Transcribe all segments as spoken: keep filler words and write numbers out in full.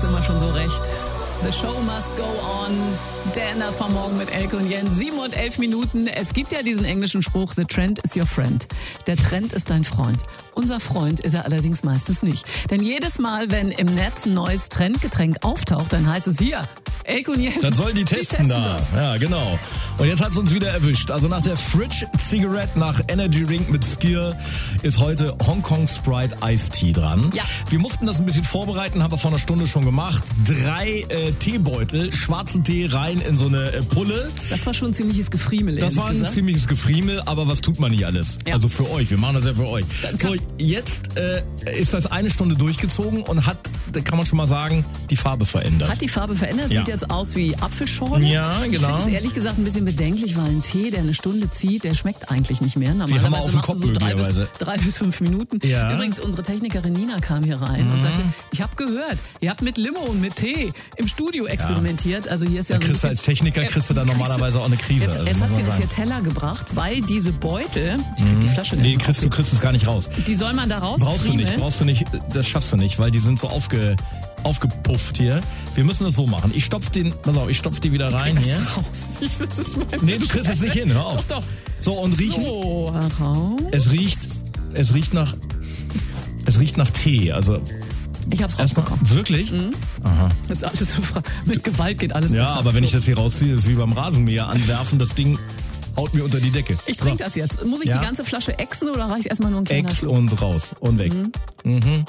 ist immer schon so recht. The show must go on. Der ändert zwar morgen mit Elke und Jens. Sieben und elf Minuten. Es gibt ja diesen englischen Spruch, the trend is your friend. Der Trend ist dein Freund. Unser Freund ist er allerdings meistens nicht. Denn jedes Mal, wenn im Netz ein neues Trendgetränk auftaucht, dann heißt es hier, Elke und Jens. Das sollen die testen, die testen da. Das. Ja, genau. Und jetzt hat es uns wieder erwischt. Also nach der Fridge Cigarette, nach Energy Drink mit Skier ist heute Hong Kong Sprite Iced Tea dran. Ja. Wir mussten das ein bisschen vorbereiten, haben wir vor einer Stunde schon gemacht. Drei äh, Teebeutel, schwarzen Tee rein in so eine äh, Pulle. Das war schon ein ziemliches Gefriemel. Das war ein gesagt. ziemliches Gefriemel, aber was tut man nicht alles? Ja. Also für euch, wir machen das ja für euch. So, jetzt äh, ist das eine Stunde durchgezogen und hat, da kann man schon mal sagen, die Farbe verändert. Hat die Farbe verändert? Ja. Sieht jetzt aus wie Apfelschorle? Ja, genau. Ich finde es ehrlich gesagt ein bisschen bedenklich, weil ein Tee, der eine Stunde zieht, der schmeckt eigentlich nicht mehr. Normalerweise machst du so drei bis, drei bis fünf Minuten. Ja. Übrigens, unsere Technikerin Nina kam hier rein mhm. und sagte, ich habe gehört, ihr habt mit Limo und mit Tee im Studio experimentiert. Ja. Also hier ist ja da kriegst so du als Techniker kriegst du da normalerweise auch eine Krise. Jetzt, also jetzt hat sie uns hier Teller gebracht, weil diese Beutel, ich mhm. die Flasche nee, kriegst, du kriegst es gar nicht raus. Die soll man da raus Brauchst du nicht, brauchst du nicht, das schaffst du nicht, weil die sind so aufge, aufgepufft hier. Wir müssen das so machen. Ich stopf den, pass auf, ich stopf die wieder rein ich hier. Das das ist mein nee, du kriegst es nicht hin, hör auf. Doch, doch. So, und riechen. So, heraus. Es riecht, es riecht nach, es riecht nach Tee, also. Ich hab's rausbekommen. Wirklich? Mhm. Aha. Das ist alles so, mit Gewalt geht alles Ja, besser. aber wenn so. ich das hier rausziehe, ist wie beim Rasenmäher anwerfen, das Ding haut mir unter die Decke. Ich trinke so. das jetzt. Muss ich ja? die ganze Flasche exen oder reicht erstmal nur ein kleiner Ex Schluck? und raus und weg. Mhm. Mhm.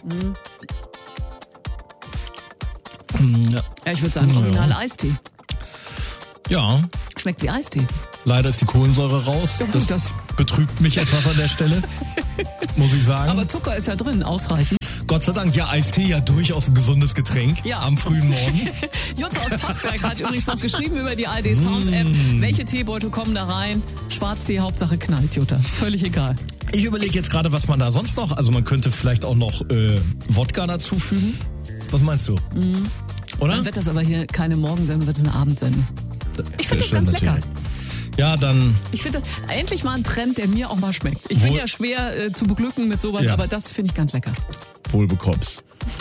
Mhm. Ja. ja, ich würde sagen, originale Eistee. Ja. Schmeckt wie Eistee. Leider ist die Kohlensäure raus. Ja, gut, das, das betrübt mich etwas an der Stelle, muss ich sagen. Aber Zucker ist ja drin, ausreichend. Gott sei Dank, ja, Eistee ja durchaus ein gesundes Getränk ja. am frühen Morgen. Jutta aus Passberg hat übrigens noch geschrieben über die A R D Sounds App, mm. welche Teebeutel kommen da rein? Schwarztee, Hauptsache knallt, Jutta. Ist völlig egal. Ich überlege jetzt gerade, was man da sonst noch, also man könnte vielleicht auch noch äh, Wodka dazufügen. Was meinst du? Mm. Oder? Dann wird das aber hier keine Morgensendung, wird das eine Abendsendung. Ich finde das ganz lecker. Ja, dann... Ich finde das endlich mal ein Trend, der mir auch mal schmeckt. Ich bin ja schwer äh, zu beglücken mit sowas, ja. aber das finde ich ganz lecker. Wohl bekommst.